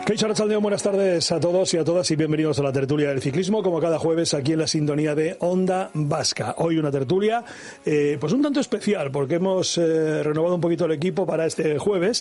Kaixo Arratsaldeon, buenas tardes a todos y a todas y bienvenidos a la tertulia del ciclismo, como cada jueves aquí en la sintonía de Onda Vasca. Hoy una tertulia pues un tanto especial porque hemos renovado un poquito el equipo para este jueves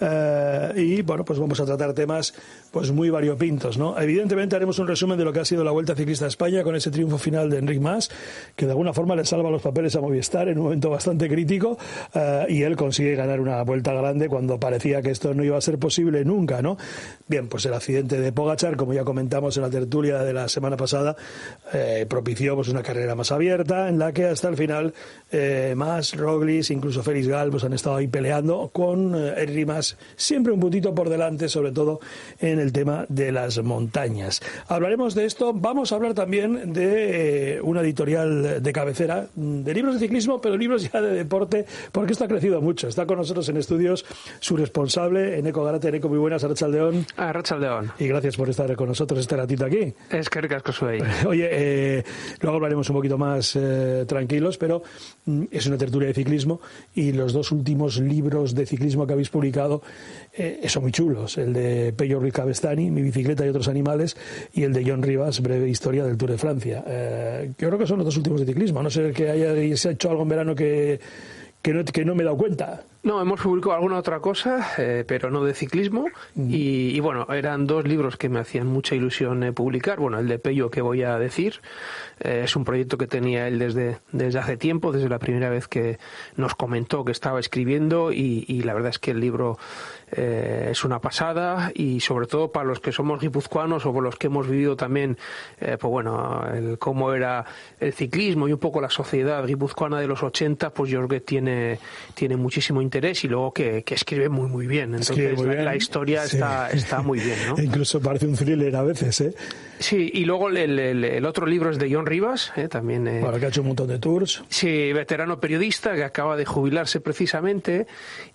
y bueno, pues vamos a tratar temas pues muy variopintos, ¿no? Evidentemente haremos un resumen de lo que ha sido la Vuelta Ciclista a España con ese triunfo final de Enric Mas, que de alguna forma le salva los papeles a Movistar en un momento bastante crítico y él consigue ganar una vuelta grande cuando parecía que esto no iba a ser posible nunca, ¿no? Bien, pues el accidente de Pogačar, como ya comentamos en la tertulia de la semana pasada, propició pues una carrera más abierta en la que hasta el final Mas, Roglic, incluso Félix Gal pues han estado ahí peleando con Enric Mas siempre un puntito por delante, sobre todo en el tema de las montañas. Hablaremos de esto, vamos a hablar también de una editorial de cabecera, de libros de ciclismo, pero libros ya de deporte, porque esto ha crecido mucho. Está con nosotros en estudios su responsable, Eneko Garate. Eneko, muy buenas, Arratsaldeon. Arratsaldeon. Y gracias por estar con nosotros este ratito aquí. Es que ricasco soy. Oye, luego hablaremos un poquito más tranquilos, pero es una tertulia de ciclismo y los dos últimos libros de ciclismo que habéis publicado son muy chulos. El de Pello Ruiz Cabestany, Mi bicicleta y otros animales, y el de Jon Rivas, Breve historia del Tour de Francia. Yo creo que son los dos últimos de ciclismo. No sé que hayáis hecho algo en verano que no me he dado cuenta. No, hemos publicado alguna otra cosa, pero no de ciclismo. Y bueno, eran dos libros que me hacían mucha ilusión publicar. Bueno, el de Pello, que voy a decir, es un proyecto que tenía él desde hace tiempo, desde la primera vez que nos comentó que estaba escribiendo, y la verdad es que el libro es una pasada, y sobre todo para los que somos guipuzcoanos o por los que hemos vivido también, pues bueno, cómo era el ciclismo y un poco la sociedad guipuzcoana de los 80, pues yo creo que tiene muchísimo interés, y luego que escribe muy bien. Entonces muy bien. La historia sí. está muy bien, ¿no? Incluso parece un thriller a veces, ¿eh? Sí, y luego el otro libro es de Jon Rivas, también. Bueno, que ha hecho un montón de tours. Sí, veterano periodista que acaba de jubilarse precisamente,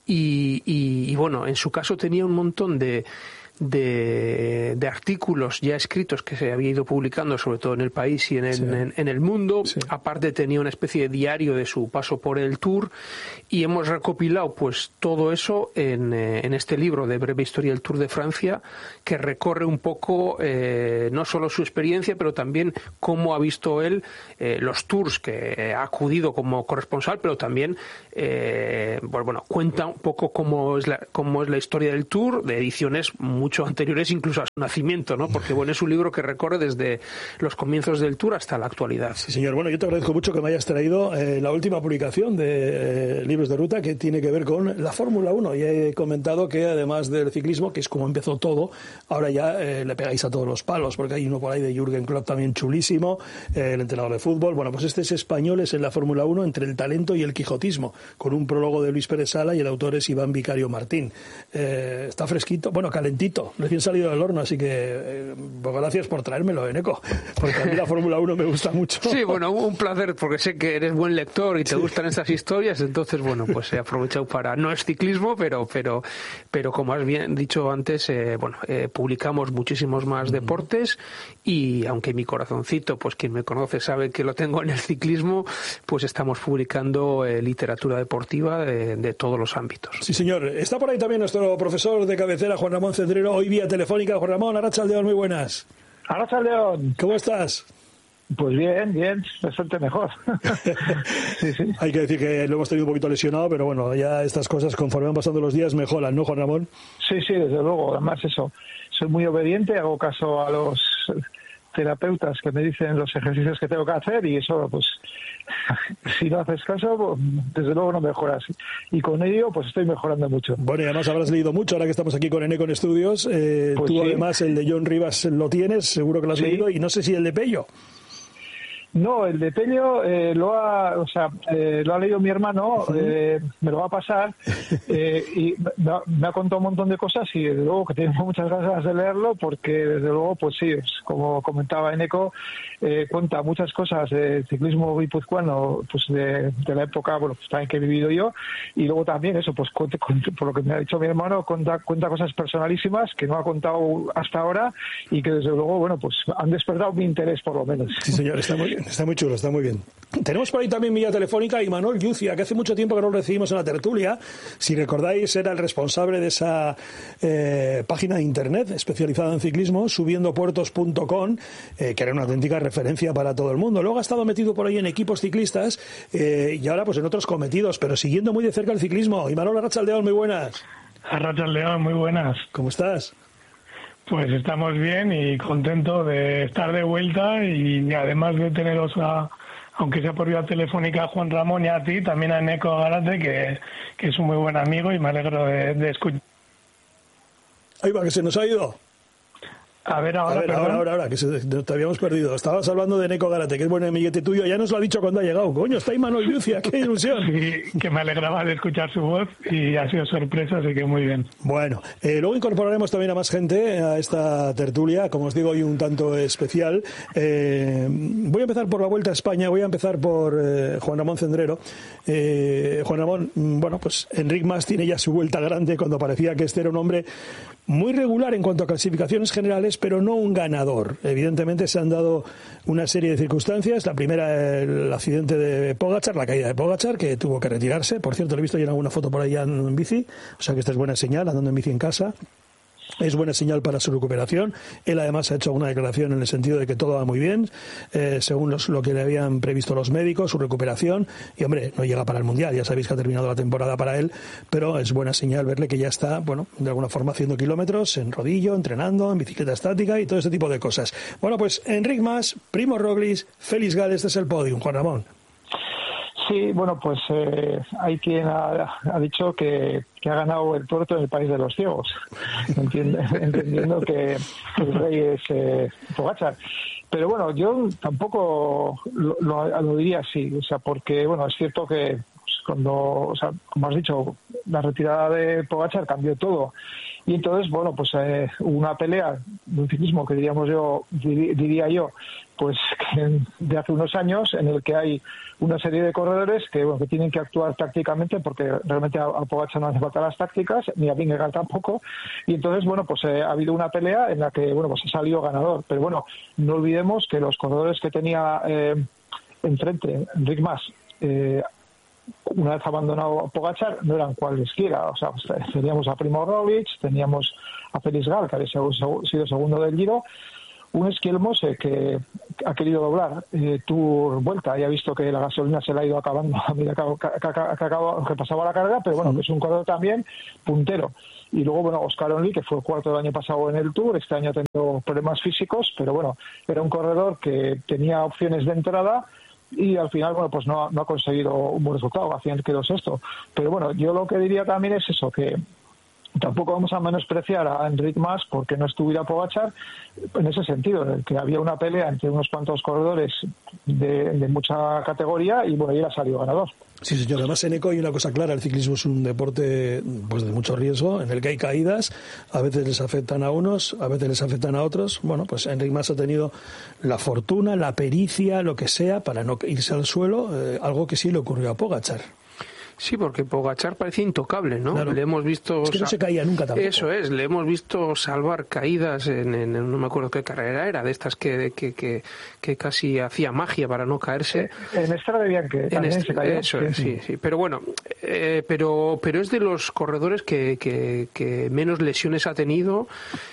y bueno, en su caso tenía un montón de artículos ya escritos que se había ido publicando, sobre todo en El País y en El Mundo. Sí. Aparte tenía una especie de diario de su paso por el Tour, y hemos recopilado pues todo eso en este libro de Breve historia del Tour de Francia, que recorre un poco no solo su experiencia, pero también cómo ha visto él los tours que ha acudido como corresponsal, pero también bueno, cuenta un poco cómo es la historia del Tour, de ediciones mucho anteriores incluso a su nacimiento, ¿no? Porque bueno, es un libro que recorre desde los comienzos del Tour hasta la actualidad. Sí, señor. Bueno, yo te agradezco mucho que me hayas traído la última publicación de Libros de Ruta, que tiene que ver con la Fórmula 1. Y he comentado que además del ciclismo, que es como empezó todo, ahora ya le pegáis a todos los palos, porque hay uno por ahí de Jürgen Klopp también chulísimo, el entrenador de fútbol. Bueno, pues este es Españoles en la Fórmula 1 entre el talento y el quijotismo, con un prólogo de Luis Pérez Sala, y el autor es Iván Vicario Martín. Está fresquito, bueno, calentito, recién salido del horno, así que pues gracias por traérmelo, Eneko, porque a mí la Fórmula 1 me gusta mucho. Sí, bueno, un placer, porque sé que eres buen lector y te gustan estas historias, entonces bueno, pues he aprovechado para, no es ciclismo, pero como has bien dicho antes, publicamos muchísimos más deportes, y aunque mi corazoncito, pues quien me conoce sabe que lo tengo en el ciclismo, pues estamos publicando literatura deportiva de todos los ámbitos. Sí, señor. Está por ahí también nuestro profesor de cabecera, Juan Ramón Cedrero, hoy vía telefónica. Juan Ramón, Arratsaldeon, muy buenas. Arratsaldeon. ¿Cómo estás? Pues bien, bastante mejor. Sí. Hay que decir que lo hemos tenido un poquito lesionado, pero bueno, ya estas cosas conforme van pasando los días mejoran, ¿no, Juan Ramón? Sí, desde luego. Además eso, soy muy obediente, hago caso a los terapeutas que me dicen los ejercicios que tengo que hacer, y eso pues si no haces caso, pues, desde luego no mejoras, y con ello pues estoy mejorando mucho. Bueno, y además habrás leído mucho ahora que estamos aquí con Eneko en Estudios. Pues tú sí. Además el de Jon Rivas lo tienes, seguro que lo has leído, y no sé si el de Pello. No, el de Pello lo ha leído mi hermano, me lo va a pasar, y me ha contado un montón de cosas, y desde luego que tengo muchas ganas de leerlo, porque desde luego, pues sí, como comentaba Eneko, cuenta muchas cosas del ciclismo guipuzcoano, pues de la época, bueno, pues también que he vivido yo, y luego también eso, pues por lo que me ha dicho mi hermano, cuenta cosas personalísimas que no ha contado hasta ahora, y que desde luego, bueno, pues han despertado mi interés por lo menos. Sí, señor, está muy bien. está muy chulo, está muy bien. Tenemos por ahí también vía telefónica a Imanol Yucia, que hace mucho tiempo que no lo recibimos en la tertulia. Si recordáis, era el responsable de esa página de internet especializada en ciclismo, subiendopuertos.com, que era una auténtica referencia para todo el mundo. Luego ha estado metido por ahí en equipos ciclistas y ahora pues en otros cometidos, pero siguiendo muy de cerca el ciclismo. Imanol, Arratsaldeon, muy buenas. Arratsaldeon, muy buenas. ¿Cómo estás? Pues estamos bien y contento de estar de vuelta y además de teneros aunque sea por vía telefónica, a Juan Ramón y a ti, también a Neko Garate, que es un muy buen amigo y me alegro de escuchar. Ahí va, que se nos ha ido. Ahora, que te habíamos perdido. Estabas hablando de Neko Garate, que es buen amiguete tuyo. Ya nos lo ha dicho cuando ha llegado. Coño, está Imanol Yucia, qué ilusión. Sí, que me alegraba de escuchar su voz y ha sido sorpresa, así que muy bien. Bueno, luego incorporaremos también a más gente a esta tertulia, como os digo, hoy un tanto especial. Voy a empezar por la Vuelta a España, voy a empezar por Juan Ramón Cendrero. Juan Ramón, bueno, pues Enric Mas tiene ya su vuelta grande cuando parecía que este era un hombre muy regular en cuanto a clasificaciones generales, pero no un ganador. Evidentemente se han dado una serie de circunstancias. La primera, el accidente de Pogačar, la caída de Pogačar, que tuvo que retirarse. Por cierto, le he visto ya alguna foto por ahí andando en bici, o sea que esta es buena señal, andando en bici en casa. Es buena señal para su recuperación. Él además ha hecho una declaración en el sentido de que todo va muy bien, según lo que le habían previsto los médicos, su recuperación. Y hombre, no llega para el Mundial, ya sabéis que ha terminado la temporada para él, pero es buena señal verle que ya está, bueno, de alguna forma haciendo kilómetros en rodillo, entrenando, en bicicleta estática y todo ese tipo de cosas. Bueno, pues Enric Mas, Primo Roglic, Félix Gall, este es el podium, Juan Ramón. Sí, bueno, pues hay quien ha dicho que ha ganado el tuerto en el país de los ciegos, entendiendo que el rey es Pogačar. Pero bueno, yo tampoco lo diría así, o sea, porque bueno, es cierto que cuando, o sea, como has dicho, la retirada de Pogačar cambió todo. Y entonces, bueno, pues hubo una pelea de un ciclismo que diría yo, pues de hace unos años, en el que hay una serie de corredores que, bueno, que tienen que actuar tácticamente, porque realmente a Pogačar no hace falta las tácticas, ni a Vingegaard tampoco. Y entonces, bueno, pues ha habido una pelea en la que, bueno, pues ha salido ganador. Pero bueno, no olvidemos que los corredores que tenía enfrente, Enric Mas, una vez abandonado Pogačar, no eran cualesquiera. O sea, teníamos a Primo Roglic, teníamos a Félix Gall, que había sido segundo del Giro, un Esquelmose que ha querido doblar Tour Vuelta y ha visto que la gasolina se le ha ido acabando a medida que pasaba la carga, pero bueno, que es un corredor también puntero. Y luego, bueno, Oscar Onley, que fue el cuarto del año pasado en el Tour, este año ha tenido problemas físicos, pero bueno, era un corredor que tenía opciones de entrada y al final, bueno, pues no ha conseguido un buen resultado, al final quedó sexto. Pero bueno, yo lo que diría también es eso, que tampoco vamos a menospreciar a Enric Mas porque no estuviera Pogačar, en ese sentido, en el que había una pelea entre unos cuantos corredores de mucha categoría y bueno, y él ha salido ganador. Sí, señor. Además, en Eco hay una cosa clara: el ciclismo es un deporte pues de mucho riesgo, en el que hay caídas, a veces les afectan a unos, a veces les afectan a otros. Bueno, pues Enric Mas ha tenido la fortuna, la pericia, lo que sea, para no irse al suelo, algo que sí le ocurrió a Pogačar. Sí, porque Pogačar parece intocable, ¿no? Claro. Le hemos visto... Es que no se caía nunca tampoco. Eso es, le hemos visto salvar caídas en no me acuerdo qué carrera era, de estas que casi hacía magia para no caerse. En Estrada de Bianche también se cayó. Eso es, sí. Pero bueno, pero es de los corredores que menos lesiones ha tenido.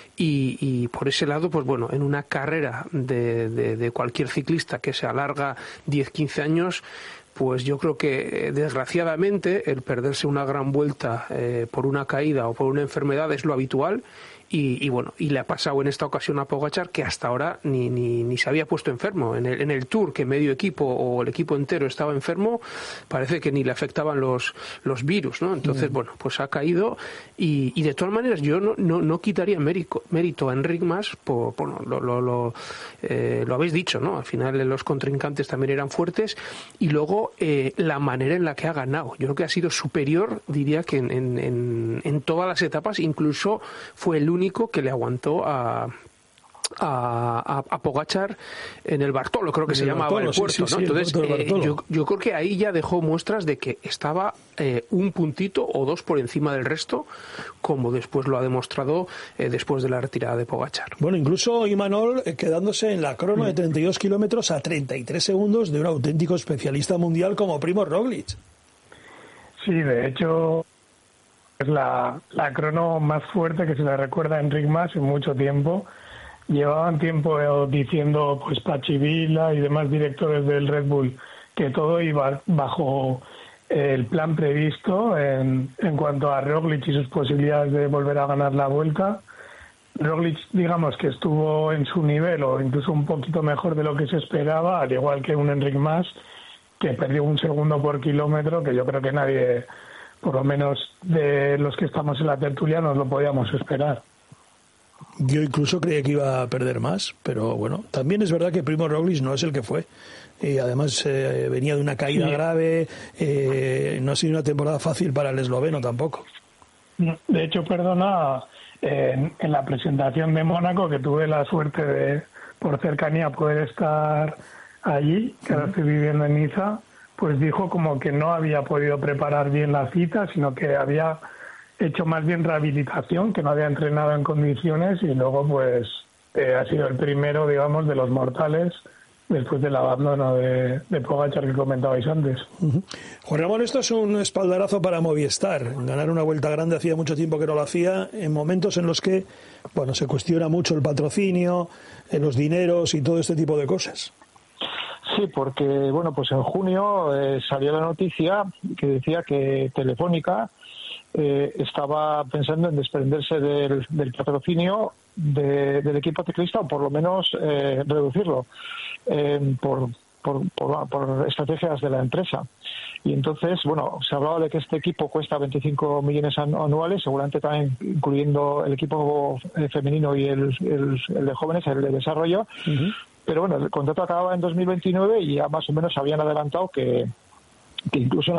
Y por ese lado, pues bueno, en una carrera de cualquier ciclista que se alarga 10-15 años, pues yo creo que desgraciadamente el perderse una gran vuelta por una caída o por una enfermedad es lo habitual. Y bueno, y le ha pasado en esta ocasión a Pogačar, que hasta ahora ni se había puesto enfermo. En el Tour, que medio equipo o el equipo entero estaba enfermo, parece que ni le afectaban los virus, ¿no? Entonces, bueno, pues ha caído y de todas maneras yo no quitaría mérito a Enric Mas lo habéis dicho, ¿no? Al final los contrincantes también eran fuertes y luego la manera en la que ha ganado. Yo creo que ha sido superior, diría que en todas las etapas, incluso fue el único que le aguantó a a Pogačar en el Bartolo, creo que se llamaba el puerto, ¿no? Entonces, yo creo que ahí ya dejó muestras de que estaba un puntito o dos por encima del resto, como después lo ha demostrado después de la retirada de Pogačar. Bueno, incluso Imanol quedándose en la crono de 32 kilómetros a 33 segundos de un auténtico especialista mundial como Primož Roglič. Sí, de hecho es la crono más fuerte que se le recuerda a Enric Mas en mucho tiempo. Llevaban tiempo diciendo pues Pachi Vila y demás directores del Red Bull que todo iba bajo el plan previsto en cuanto a Roglič y sus posibilidades de volver a ganar la Vuelta. Roglič, digamos que estuvo en su nivel o incluso un poquito mejor de lo que se esperaba, al igual que un Enric Mas, que perdió 1 segundo por kilómetro, que yo creo que nadie, por lo menos de los que estamos en la tertulia, nos lo podíamos esperar. Yo incluso creía que iba a perder más, pero bueno, también es verdad que Primož Roglič no es el que fue. Y además venía de una caída grave, no ha sido una temporada fácil para el esloveno tampoco. De hecho, en la presentación de Mónaco, que tuve la suerte de, por cercanía, poder estar allí, que ahora estoy viviendo en Niza, pues dijo como que no había podido preparar bien la cita, sino que había hecho más bien rehabilitación, que no había entrenado en condiciones, y luego pues ha sido el primero, digamos, de los mortales después del abandono de Pogačar que comentabais antes. Juan Ramón, esto es un espaldarazo para Movistar. Ganar una Vuelta grande hacía mucho tiempo que no lo hacía, en momentos en los que bueno, se cuestiona mucho el patrocinio, los dineros y todo este tipo de cosas. Sí, porque bueno, pues en junio salió la noticia que decía que Telefónica estaba pensando en desprenderse del patrocinio del equipo ciclista, o por lo menos reducirlo por estrategias de la empresa. Y entonces, bueno, se hablaba de que este equipo cuesta 25 millones anuales, seguramente también incluyendo el equipo femenino y el de jóvenes, el de desarrollo. Pero bueno, el contrato acababa en 2029 y ya más o menos habían adelantado que incluso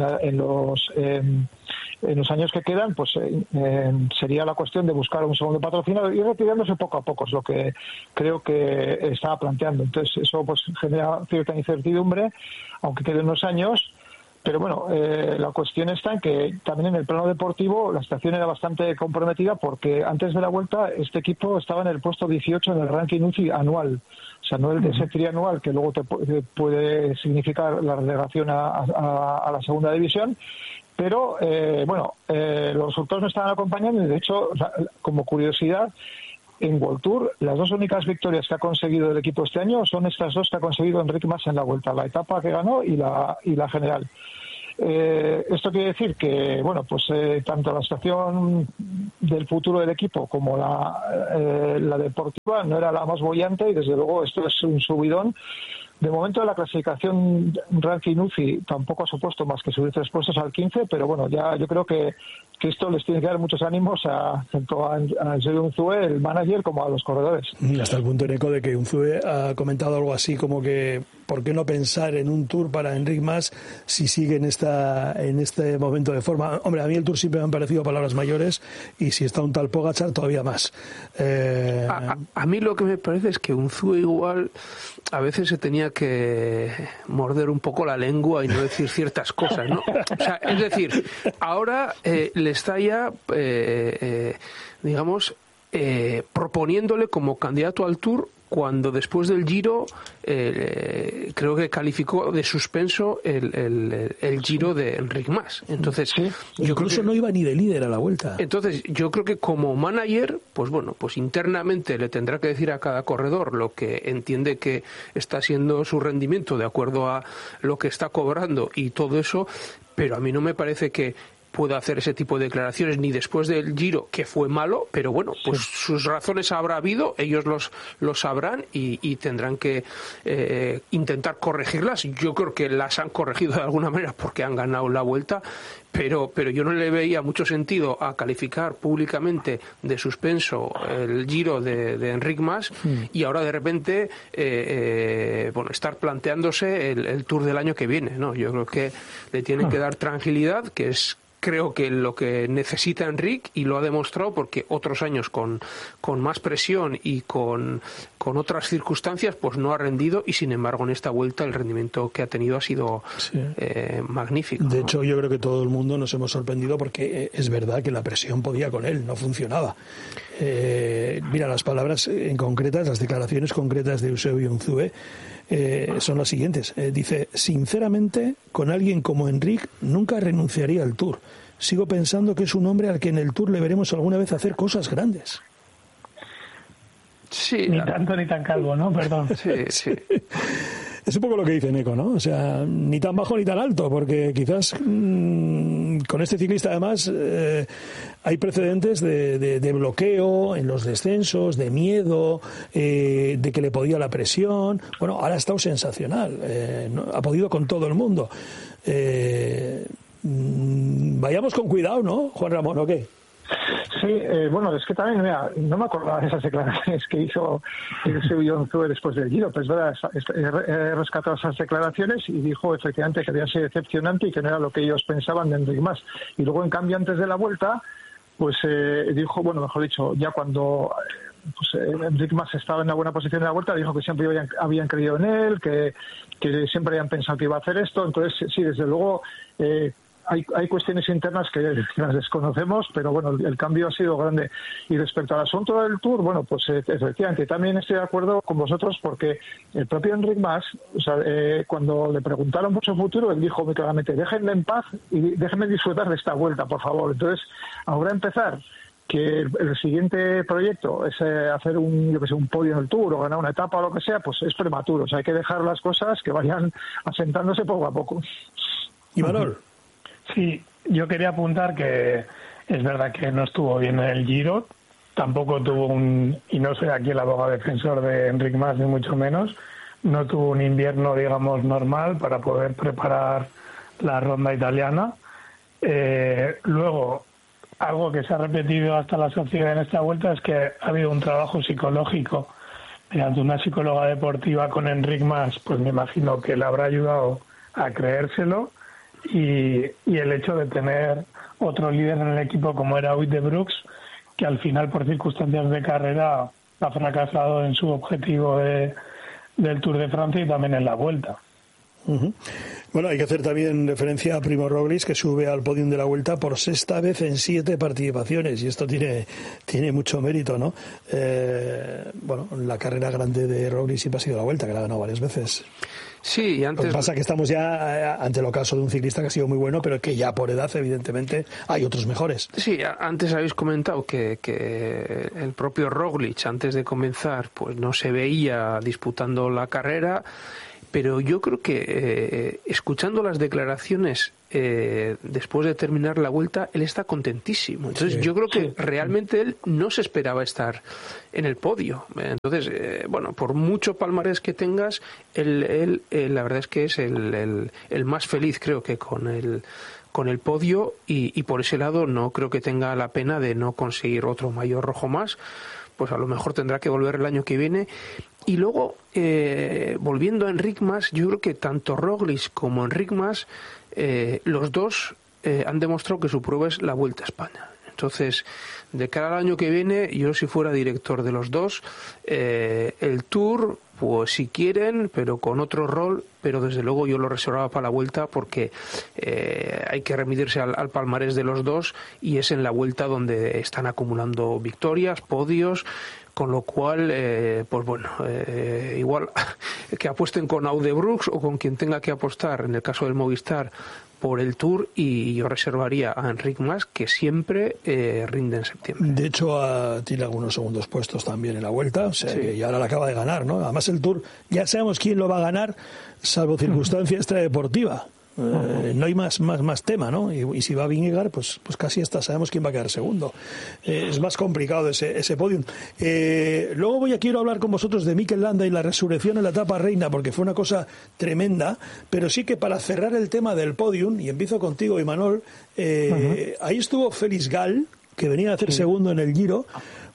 en los años que quedan, pues sería la cuestión de buscar un segundo patrocinador y retirándose poco a poco, es lo que creo que estaba planteando. Entonces eso pues genera cierta incertidumbre, aunque queden unos años. Pero bueno, la cuestión está en que también en el plano deportivo la situación era bastante comprometida, porque antes de la Vuelta este equipo estaba en el puesto 18 en el ranking UCI anual. O sea, no el de ese trianual que luego te puede significar la relegación a la segunda división. Pero, los resultados no estaban acompañando y, de hecho, como curiosidad, en World Tour, las dos únicas victorias que ha conseguido el equipo este año son estas dos que ha conseguido Enric Mas en la Vuelta, la etapa que ganó y la general. Esto quiere decir que, bueno, pues tanto la situación del futuro del equipo como la deportiva no era la más bollante, y desde luego esto es un subidón. De momento la clasificación ranking UCI tampoco ha supuesto más que subir 3 puestos al 15, pero bueno, ya yo creo que esto les tiene que dar muchos ánimos tanto a Sergio Unzue, el manager, como a los corredores. Hasta el punto, Neco, de que Unzue ha comentado algo así como que ¿por qué no pensar en un Tour para Enric Mas si sigue en este momento de forma? Hombre, a mí el Tour siempre me han parecido palabras mayores, y si está un tal Pogačar todavía más. A mí lo que me parece es que Unzue igual a veces se tenía que morder un poco la lengua y no decir ciertas cosas, ¿no? O sea, es decir, ahora le está ya, proponiéndole como candidato al Tour, cuando después del Giro creo que calificó de suspenso el Giro de Enric Mas. Entonces, sí, incluso no iba ni de líder a la Vuelta. Entonces, yo creo que como manager, pues bueno, pues internamente le tendrá que decir a cada corredor lo que entiende que está siendo su rendimiento de acuerdo a lo que está cobrando y todo eso, pero a mí no me parece que pueda hacer ese tipo de declaraciones ni después del Giro, que fue malo, pero bueno, pues sus razones habrá habido, ellos los sabrán y tendrán que intentar corregirlas. Yo creo que las han corregido de alguna manera porque han ganado la Vuelta, pero yo no le veía mucho sentido a calificar públicamente de suspenso el Giro de Enric Mas y ahora de repente estar planteándose el Tour del año que viene, ¿no? Yo creo que le tienen que dar tranquilidad, que es creo que lo que necesita Enric, y lo ha demostrado porque otros años con más presión y con otras circunstancias pues no ha rendido, y sin embargo en esta vuelta el rendimiento que ha tenido ha sido magnífico. De hecho, yo creo que todo el mundo nos hemos sorprendido porque es verdad que la presión podía con él, no funcionaba. Mira, las palabras en concretas, las declaraciones concretas de Eusebio Unzue son las siguientes. Dice: sinceramente, con alguien como Enric nunca renunciaría al Tour. Sigo pensando que es un hombre al que en el Tour le veremos alguna vez hacer cosas grandes. Sí, ni tanto ni tan calvo, ¿no? Perdón. Sí. Es un poco lo que dice Neco, ¿no? O sea, ni tan bajo ni tan alto, porque quizás con este ciclista además hay precedentes de bloqueo en los descensos, de miedo, de que le podía la presión. Bueno, ahora ha estado sensacional, ha podido con todo el mundo. Vayamos con cuidado, ¿no, Juan Ramón, o qué? Sí, bueno, es que también, mira, no me acordaba de esas declaraciones que hizo Eusebio Unzue después del Giro, pues verdad, he rescatado esas declaraciones y dijo efectivamente que había sido decepcionante y que no era lo que ellos pensaban de Enric Mas. Y luego, en cambio, antes de la Vuelta, pues dijo, bueno, mejor dicho, ya cuando Enric Mas estaba en una buena posición en la Vuelta, dijo que siempre habían creído en él, que siempre habían pensado que iba a hacer esto. Entonces, sí, desde luego... Hay cuestiones internas que las desconocemos, pero bueno, el cambio ha sido grande. Y respecto al asunto del Tour, bueno, pues efectivamente, también estoy de acuerdo con vosotros, porque el propio Enric Mas, o sea, cuando le preguntaron por su futuro, él dijo muy claramente: déjenme en paz y déjenme disfrutar de esta Vuelta, por favor. Entonces, ahora empezar que el siguiente proyecto es hacer un podio en el Tour o ganar una etapa o lo que sea, pues es prematuro. O sea, hay que dejar las cosas que vayan asentándose poco a poco. ¿Y Manol? Sí, yo quería apuntar que es verdad que no estuvo bien en el Giro, tampoco tuvo y no soy aquí el abogado defensor de Enric Mas ni mucho menos, no tuvo un invierno, digamos, normal para poder preparar la ronda italiana. Luego, algo que se ha repetido hasta la saciedad en esta Vuelta es que ha habido un trabajo psicológico mediante una psicóloga deportiva con Enric Mas, pues me imagino que le habrá ayudado a creérselo. Y el hecho de tener otro líder en el equipo como era Wout de Brooks, que al final por circunstancias de carrera ha fracasado en su objetivo del Tour de Francia y también en la Vuelta. Uh-huh. Bueno, hay que hacer también referencia a Primo Roglic, que sube al podio de la Vuelta por sexta vez en 7 participaciones, y esto tiene mucho mérito, ¿no? Bueno, la carrera grande de Roglic siempre ha sido la Vuelta, que la ha ganado varias veces. Sí, y antes... Lo que pasa es que estamos ya ante el ocaso de un ciclista que ha sido muy bueno, pero que ya por edad, evidentemente, hay otros mejores. Sí, antes habéis comentado que el propio Roglic, antes de comenzar, pues no se veía disputando la carrera, pero yo creo que escuchando las declaraciones después de terminar la Vuelta, él está contentísimo. Entonces yo creo que realmente él no se esperaba estar en el podio. Entonces, bueno, por mucho palmarés que tengas, él la verdad es que es el más feliz, creo que con el podio, y por ese lado no creo que tenga la pena de no conseguir otro maillot rojo más. Pues a lo mejor tendrá que volver el año que viene. Y luego, volviendo a Enric Mas, yo creo que tanto Roglic como Enric Mas, los dos han demostrado que su prueba es la Vuelta a España. Entonces, de cara al año que viene, yo si fuera director de los dos, el Tour, pues si quieren, pero con otro rol, pero desde luego yo lo reservaba para la Vuelta, porque hay que remitirse al palmarés de los dos, y es en la Vuelta donde están acumulando victorias, podios, con lo cual, pues bueno, igual que apuesten con Wout de Brooks o con quien tenga que apostar, en el caso del Movistar, por el Tour, y yo reservaría a Enric Mas, que siempre rinde en septiembre. De hecho, tiene algunos segundos puestos también en la Vuelta, o sea, sí, y ahora la acaba de ganar, ¿no? Además el Tour, ya sabemos quién lo va a ganar, salvo circunstancia extradeportiva. No hay más tema, ¿no? Y si va Vingegaard, pues casi hasta sabemos quién va a quedar segundo. Es más complicado ese podium. Luego quiero hablar con vosotros de Mikel Landa y la resurrección en la etapa reina, porque fue una cosa tremenda, pero sí que para cerrar el tema del podium, y empiezo contigo, Imanol, ahí estuvo Félix Gall, que venía a hacer segundo en el Giro,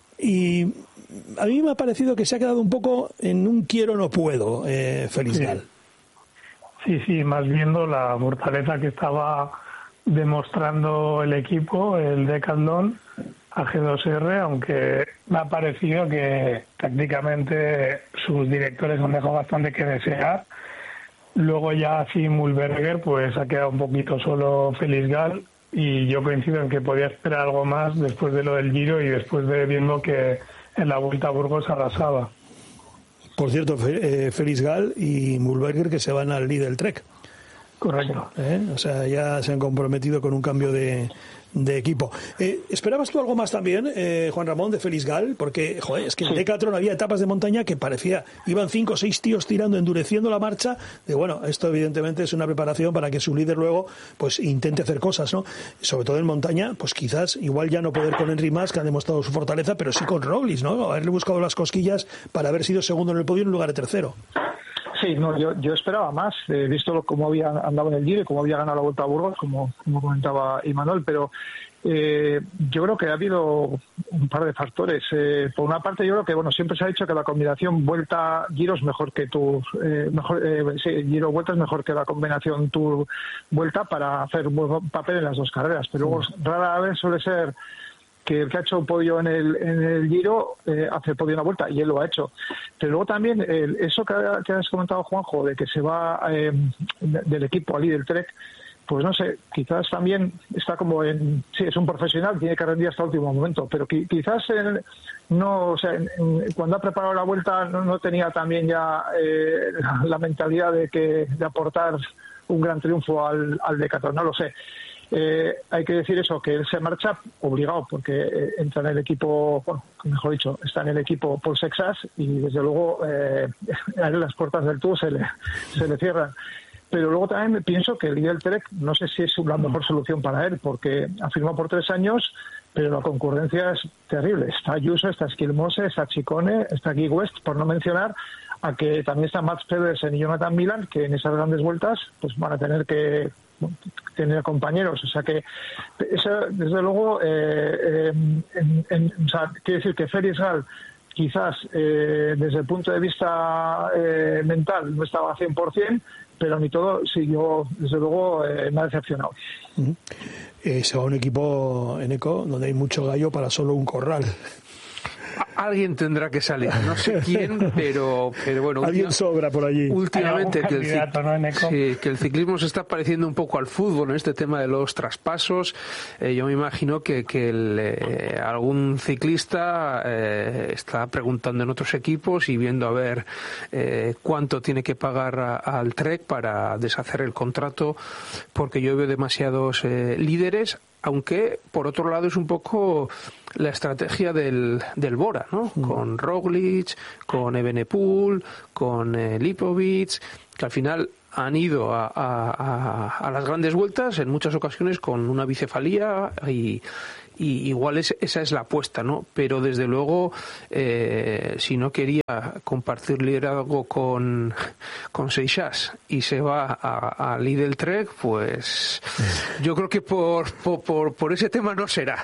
y a mí me ha parecido que se ha quedado un poco en un quiero no puedo, Félix Gall. Sí, más viendo la fortaleza que estaba demostrando el equipo, el Decathlon, a G2R, aunque me ha parecido que tácticamente sus directores han dejado bastante que desear. Luego ya así Mühlberger pues ha quedado un poquito solo Felix Gall, y yo coincido en que podía esperar algo más después de lo del Giro y después de viendo que en la Vuelta a Burgos arrasaba. Por cierto, Felix Gall y Mühlberger que se van al Lidl Trek. Correcto. O sea, ya se han comprometido con un cambio de equipo. ¿Esperabas tú algo más también, Juan Ramón, de Felix Gall? Porque, joder, es que en Decathlon había etapas de montaña que parecía, iban 5 o 6 tíos tirando, endureciendo la marcha, de bueno, esto evidentemente es una preparación para que su líder luego pues intente hacer cosas, ¿no? Sobre todo en montaña, pues quizás, igual ya no poder con Enric Mas, que ha demostrado su fortaleza, pero sí con Roglic, ¿no? Haberle buscado las cosquillas para haber sido segundo en el podio en lugar de tercero. Sí, no, yo esperaba más, visto cómo había andado en el Giro y cómo había ganado la Vuelta a Burgos, como comentaba Imanol, pero yo creo que ha habido un par de factores. Por una parte, yo creo que bueno, siempre se ha dicho que la combinación Vuelta-Giro es mejor que Giro-Vuelta es mejor que la combinación Tour-Vuelta para hacer un buen papel en las dos carreras, pero luego rara vez suele ser que el que ha hecho podio en el Giro hace podio en la Vuelta, y él lo ha hecho. Pero luego también eso que has comentado, Juanjo, de que se va del equipo al Lidl Trek, pues no sé, quizás también está como sí, es un profesional, tiene que rendir hasta el último momento, pero quizás no, o sea, cuando ha preparado la Vuelta no tenía también ya la mentalidad de aportar un gran triunfo al Decathlon, no lo sé. Hay que decir eso, que él se marcha obligado porque entra en el equipo, bueno, mejor dicho, está en el equipo Paul Sexas, y desde luego las puertas del Tour se le cierran. Pero luego también pienso que el Lidl Trek no sé si es la mejor solución para él, porque ha firmado por 3 años, pero la concurrencia es terrible. Está Ayuso, está Skilmose, está Ciccone, está Guy West, por no mencionar a que también está Mats Pedersen y Jonathan Milan, que en esas grandes vueltas pues van a tener que tener compañeros. O sea que eso, desde luego, o sea, quiere decir que Felix Gall quizás desde el punto de vista mental no estaba 100%, pero ni todo, sí, yo desde luego me ha decepcionado. Se va a un equipo, Eneco, donde hay mucho gallo para solo un corral. Alguien tendrá que salir, no sé quién, pero bueno. Alguien sobra por allí. Últimamente que el ciclismo se está pareciendo un poco al fútbol en este tema de los traspasos. Yo me imagino que algún ciclista está preguntando en otros equipos y viendo a ver cuánto tiene que pagar al Trek para deshacer el contrato, porque yo veo demasiados líderes. Aunque, por otro lado, es un poco la estrategia del Bora, ¿no? Con Roglic, con Evenepoel, con Lipovic, que al final han ido a las grandes vueltas en muchas ocasiones con una bicefalía y igual esa es la apuesta, ¿no? Pero desde luego, si no quería compartir liderazgo con Seixas y se va a Lidl Trek, pues yo creo que por ese tema no será.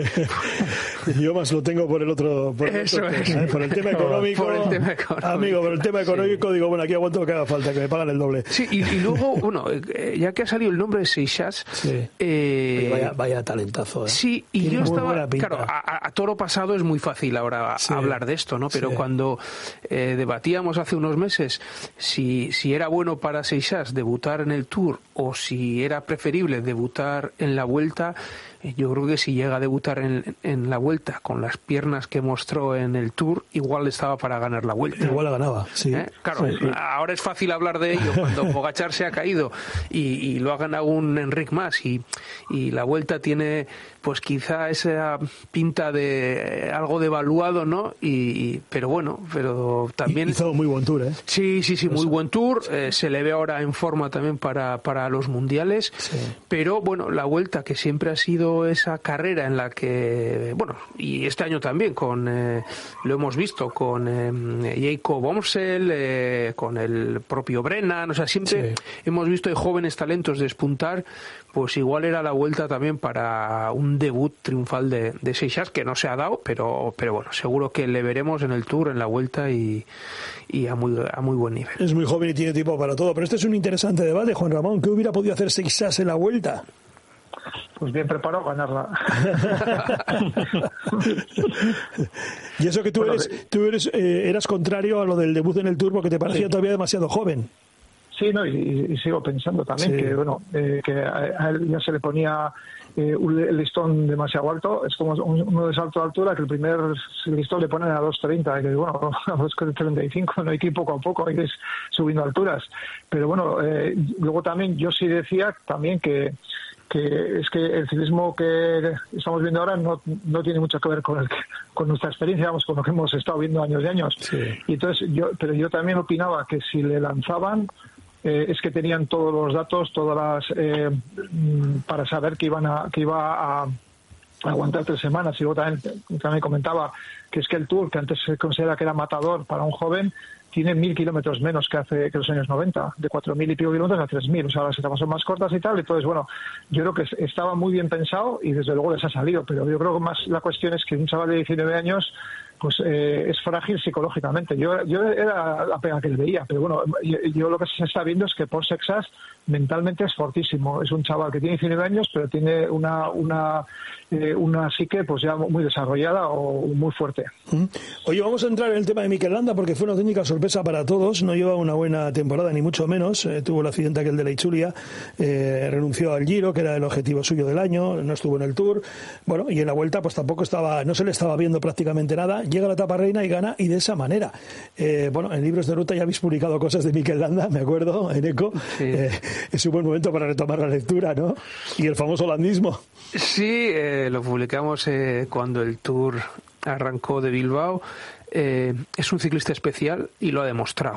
Yo más lo tengo por el otro por el tema económico. Amigo, por el tema económico digo, bueno, aquí aguanto lo que haga falta, que me pagan el doble. Sí, y luego, bueno, ya que ha salido el nombre de Seixas, sí. Vaya talentazo, ¿eh? Sí, y yo estaba, claro, a toro pasado es muy fácil ahora hablar de esto, ¿no? Pero cuando debatíamos hace unos meses si era bueno para Seixas debutar en el Tour o si era preferible debutar en la Vuelta, yo creo que si llega a debutar en la Vuelta con las piernas que mostró en el Tour, igual estaba para ganar la Vuelta. Igual la ganaba, sí. Claro, sí. Ahora es fácil hablar de ello cuando Pogačar se ha caído y lo ha ganado un Enric Mas y la Vuelta tiene pues quizá esa pinta de algo devaluado, ¿no? Pero bueno, pero también... Hizo muy buen Tour, ¿eh? Sí, muy buen Tour. Se le ve ahora en forma también para los mundiales. Sí. Pero bueno, la Vuelta, que siempre ha sido esa carrera en la que, bueno, y este año también, lo hemos visto con Jacob Omsel, con el propio Brennan, o sea, siempre hemos visto a jóvenes talentos despuntar, pues igual era la Vuelta también para un debut triunfal de Seixas, que no se ha dado, pero bueno, seguro que le veremos en el Tour, en la Vuelta y a muy buen nivel. Es muy joven y tiene tiempo para todo, pero este es un interesante debate, Juan Ramón. ¿Qué hubiera podido hacer Seixas en la Vuelta? pues bien preparado ganarla. Y eso que tú eras contrario a lo del debut en el Tour porque te parecía todavía demasiado joven. Sí, no, y sigo pensando también que bueno, que a él ya se le ponía el listón demasiado alto. Es como uno de salto de altura que el primer listón le ponen a 2.30, que bueno, a 2.35 no hay que ir poco a poco, hay que ir subiendo alturas. Pero bueno, luego también yo sí decía también que es que el ciclismo que estamos viendo ahora no tiene mucho que ver con nuestra experiencia, vamos, con lo que hemos estado viendo años y años. Sí. Y entonces yo también opinaba que si le lanzaban es que tenían todos los datos, todas las para saber que iba a aguantar 3 semanas. Y luego también comentaba que es que el Tour, que antes se considera que era matador para un joven, tiene 1.000 kilómetros menos que los años 90, de 4.000 y pico kilómetros a 3.000, o sea, las etapas son más cortas y tal. Entonces, bueno, yo creo que estaba muy bien pensado y desde luego les ha salido, pero yo creo que más la cuestión es que un chaval de 19 años pues es frágil psicológicamente. Yo era la pena que le veía, pero bueno, yo lo que se está viendo es que Pol Sexas mentalmente es fortísimo. Es un chaval que tiene 19 años, pero tiene una psique pues ya muy desarrollada o muy fuerte. Oye, vamos a entrar en el tema de Mikel Landa porque fue una auténtica sorpresa para todos. No lleva una buena temporada, ni mucho menos. Tuvo el accidente aquel de la Itzulia, renunció al Giro, que era el objetivo suyo del año, no estuvo en el Tour. Bueno, y en la Vuelta pues tampoco no se le estaba viendo prácticamente nada. Llega a la etapa reina y gana, y de esa manera. Bueno, en Libros de Ruta ya habéis publicado cosas de Mikel Landa, me acuerdo, en ECO. Sí. Es un buen momento para retomar la lectura, ¿no? Y el famoso landismo. Sí, lo publicamos cuando el Tour arrancó de Bilbao. Es un ciclista especial y lo ha demostrado.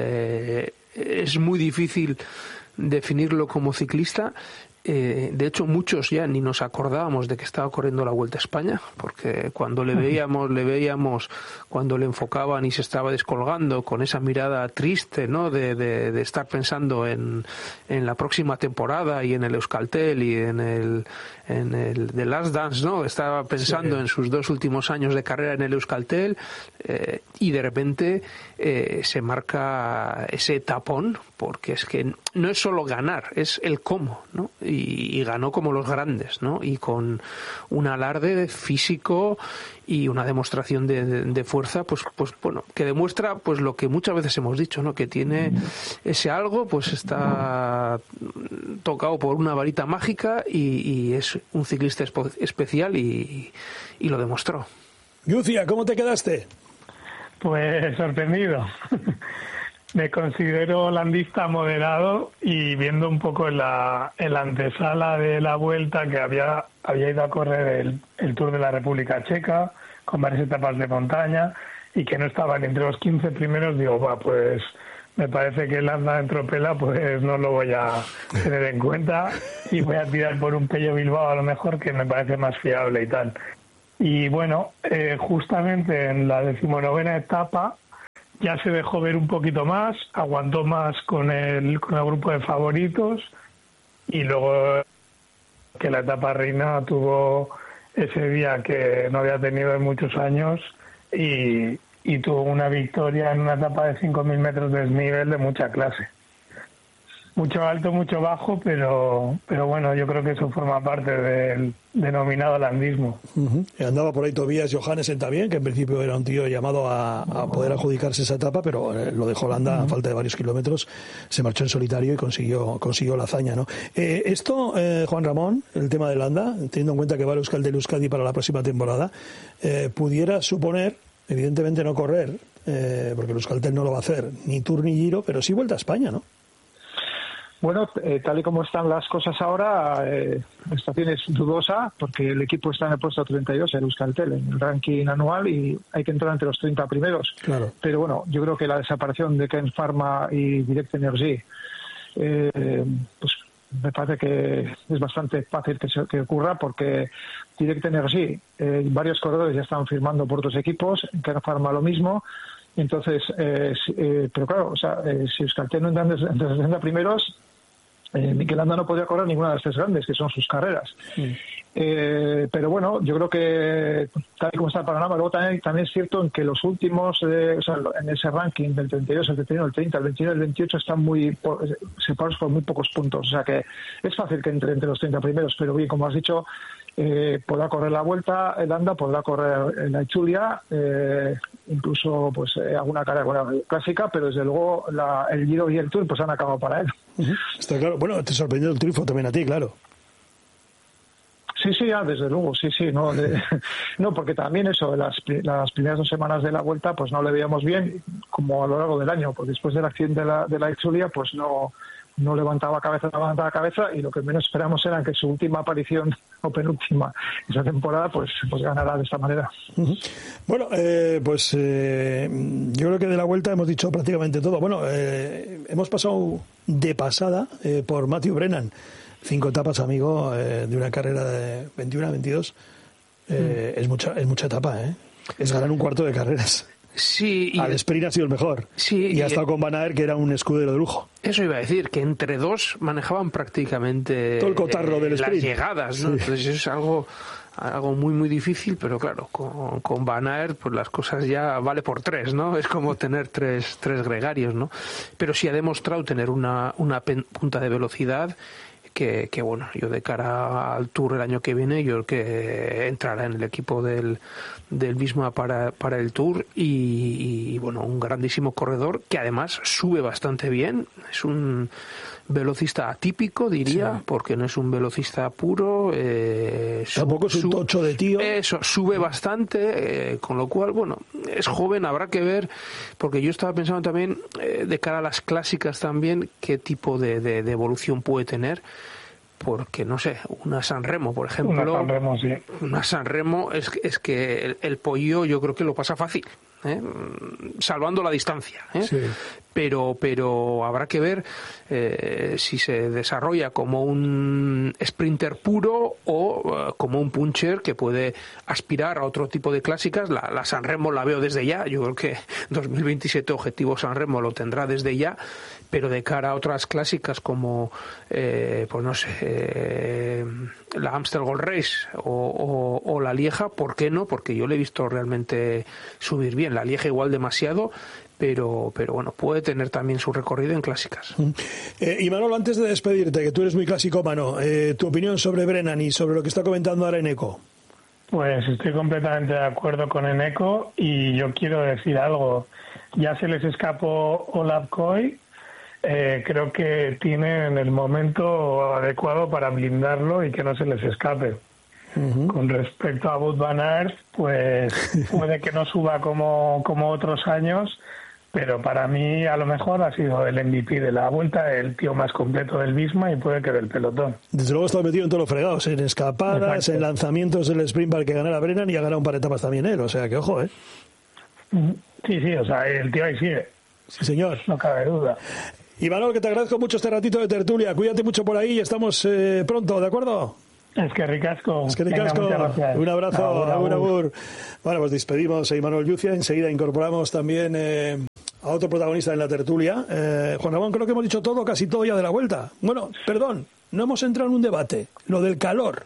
Es muy difícil definirlo como ciclista. De hecho, muchos ya ni nos acordábamos de que estaba corriendo la Vuelta a España, porque cuando le veíamos cuando le enfocaban y se estaba descolgando con esa mirada triste, ¿no? de estar pensando en la próxima temporada y en el Euskaltel y en el The Last Dance, ¿no? Estaba pensando en sus 2 últimos años de carrera en el Euskaltel, y de repente se marca ese tapón, porque es que no es solo ganar, es el cómo, ¿no? Y ganó como los grandes, ¿no? Y con un alarde físico y una demostración de fuerza, pues bueno, que demuestra pues lo que muchas veces hemos dicho, ¿no? Que tiene ese algo, pues está tocado por una varita mágica y es un ciclista especial y lo demostró. Yucia, ¿cómo te quedaste? Pues sorprendido. Me considero landista moderado y viendo un poco en la antesala de la Vuelta que había ido a correr el Tour de la República Checa con varias etapas de montaña y que no estaban entre los 15 primeros, digo, pues me parece que Landa en Tropela pues no lo voy a tener en cuenta y voy a tirar por un Pello Bilbao a lo mejor, que me parece más fiable y tal. Y bueno, justamente en la 19ª etapa ya se dejó ver un poquito más, aguantó más con el grupo de favoritos y luego que la etapa reina tuvo ese día que no había tenido en muchos años y tuvo una victoria en una etapa de 5.000 metros de desnivel de mucha clase. Mucho alto, mucho bajo, pero bueno, yo creo que eso forma parte del denominado landismo. Andaba por ahí Tobias Johannesen también, que en principio era un tío llamado a poder adjudicarse esa etapa, pero lo dejó Landa a falta de varios kilómetros, se marchó en solitario y consiguió la hazaña, ¿no? Esto, Juan Ramón, el tema de Landa, teniendo en cuenta que va el Euskaltel Euskadi para la próxima temporada, pudiera suponer, evidentemente no correr, porque el Euskaltel no lo va a hacer, ni Tour ni Giro, pero sí Vuelta a España, ¿no? Bueno, tal y como están las cosas ahora, la situación es dudosa porque el equipo está en el puesto 32 en Euskaltel, en el ranking anual, y hay que entrar entre los 30 primeros. Claro. Pero bueno, yo creo que la desaparición de Ken Pharma y Direct Energy, pues me parece que es bastante fácil que ocurra, porque Direct Energy, varios corredores ya están firmando por otros equipos, Ken Pharma lo mismo. Entonces, pero claro, o sea, si Euskaltel no entra entre los 60 primeros, Mikel Landa no podría correr ninguna de las tres grandes, que son sus carreras. Pero bueno, yo creo que tal y como está el panorama, luego también es cierto en que los últimos, en ese ranking del 32, el 31, el 30, el 29, el 28 están muy separados por muy pocos puntos. O sea que es fácil que entre los 30 primeros, pero bien, como has dicho, podrá correr la Vuelta, el Landa, podrá correr la Itzulia, incluso pues alguna carrera clásica, pero desde luego el Giro y el Tour pues han acabado para él. Está claro. Bueno, te sorprendió el triunfo también a ti, claro. Sí, desde luego, sí, no, no, porque también eso, las primeras 2 semanas de la Vuelta, pues no le veíamos bien, como a lo largo del año, pues después del accidente de la Itzulia, pues no levantaba cabeza, y lo que menos esperamos era que su última aparición, o penúltima, esa temporada, pues ganará de esta manera. Bueno, pues yo creo que de la Vuelta hemos dicho prácticamente todo. Bueno, hemos pasado de pasada por Matthew Brennan. 5 etapas, amigo, de una carrera de 21 a 22. Es mucha etapa, ¿eh? Es ganar un cuarto de carreras. Sí. Al sprint ha sido el mejor. Sí. Y ha estado con Van Aert, que era un escudero de lujo. Eso iba a decir, que entre dos manejaban prácticamente todo el cotarro del sprint. Las llegadas, ¿no? Sí. Entonces eso es algo muy muy difícil, pero claro, con Van Aert pues las cosas ya vale por 3, ¿no? Es como tener tres gregarios, ¿no? Pero sí ha demostrado tener una punta de velocidad que bueno, yo de cara al Tour el año que viene, yo creo que entrará en el equipo del Visma para el Tour, y bueno, un grandísimo corredor que además sube bastante bien. Es un velocista atípico, diría, sí, porque no es un velocista puro. Tampoco es un tocho de tío. Eso, sube bastante, con lo cual, bueno, es joven, habrá que ver, porque yo estaba pensando también, de cara a las clásicas también, qué tipo de evolución puede tener. Porque, no sé, una San Remo, por ejemplo. Una San Remo, sí. Una San Remo es que el pollo yo creo que lo pasa fácil, salvando la distancia. Sí. Pero habrá que ver si se desarrolla como un sprinter puro o como un puncher que puede aspirar a otro tipo de clásicas. La San Remo la veo desde ya. Yo creo que 2027 objetivo San Remo lo tendrá desde ya. Pero de cara a otras clásicas como, pues no sé, la Amstel Gold Race o la Lieja, ¿por qué no? Porque yo le he visto realmente subir bien. La Lieja igual demasiado, pero bueno, puede tener también su recorrido en clásicas. Y Manolo, antes de despedirte, que tú eres muy clasicómano, tu opinión sobre Brennan y sobre lo que está comentando ahora Eneco. Pues estoy completamente de acuerdo con Eneco, y yo quiero decir algo. Ya se les escapó Olav Koy. Creo que tienen el momento adecuado para blindarlo y que no se les escape. Con respecto a Wout van Aert, pues puede que no suba como otros años, pero para mí a lo mejor ha sido el MVP de la Vuelta, el tío más completo del Visma, y puede que del pelotón. Desde luego está metido en todos los fregados, en escapadas, exacto, en lanzamientos del sprint para que ganara Brennan, y ha ganado un par de etapas también él, o sea que ojo, Sí, o sea, el tío ahí sigue. Sí, señor. No cabe duda. Y Manolo, que te agradezco mucho este ratito de tertulia. Cuídate mucho por ahí y estamos pronto, ¿de acuerdo? Es que ricasco. Un abrazo. Agur. Bueno, pues despedimos a Imanol Yucia. Enseguida incorporamos también a otro protagonista en la tertulia. Juan Ramón, creo que hemos dicho todo, casi todo ya de la Vuelta. Bueno, perdón, no hemos entrado en un debate. Lo del calor,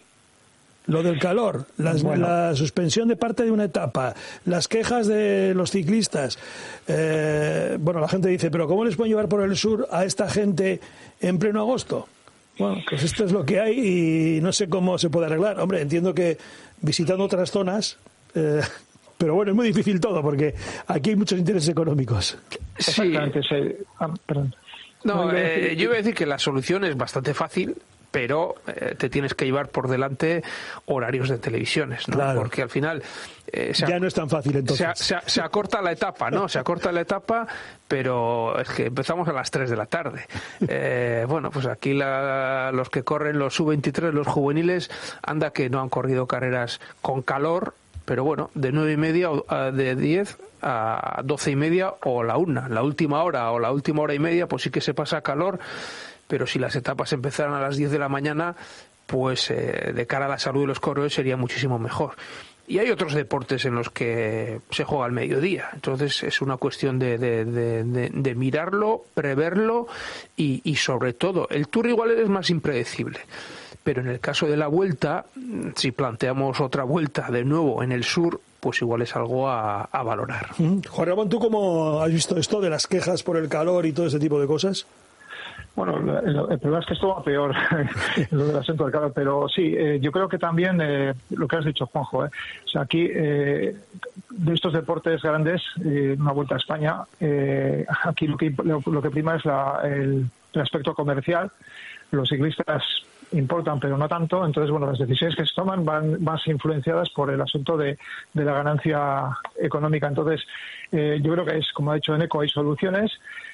la suspensión de parte de una etapa, las quejas de los ciclistas. Bueno, la gente dice, pero ¿cómo les pueden llevar por el sur a esta gente en pleno agosto? Bueno, pues esto es lo que hay y no sé cómo se puede arreglar. Hombre, entiendo que visitando otras zonas, pero bueno, es muy difícil todo porque aquí hay muchos intereses económicos. Sí. Perdón. No, yo iba a decir que la solución es bastante fácil, pero te tienes que llevar por delante horarios de televisiones, ¿no? Claro. Porque al final ya no es tan fácil entonces. Se acorta la etapa, ¿no? Se acorta la etapa, pero es que empezamos a las 3 de la tarde. Bueno, pues aquí los que corren los sub-23, los juveniles, anda que no han corrido carreras con calor, pero bueno, de 9:30 de 10 a 12:30 o la 1, la última hora o la última hora y media, pues sí que se pasa calor. Pero si las etapas empezaran a las 10 de la mañana, pues de cara a la salud de los corredores sería muchísimo mejor. Y hay otros deportes en los que se juega al mediodía. Entonces es una cuestión de mirarlo, preverlo y sobre todo, el Tour igual es más impredecible. Pero en el caso de la Vuelta, si planteamos otra Vuelta de nuevo en el sur, pues igual es algo a valorar. Juan Ramón, ¿tú cómo has visto esto de las quejas por el calor y todo ese tipo de cosas? Bueno, el problema es que esto va peor, lo del asunto del calor, pero sí, yo creo que también lo que has dicho, Juanjo, o sea, aquí de estos deportes grandes, una Vuelta a España, aquí lo que prima es el aspecto comercial. Los ciclistas importan, pero no tanto. Entonces, bueno, las decisiones que se toman van más influenciadas por el asunto de la ganancia económica. Entonces, yo creo que como ha dicho Eneco, hay soluciones.